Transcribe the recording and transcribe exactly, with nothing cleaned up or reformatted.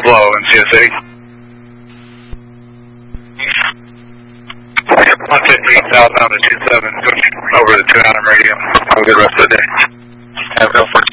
Buffalo in Sioux City. one fifteen southbound to two seven, over the two Adam radio. Have a good rest of the day. Have a good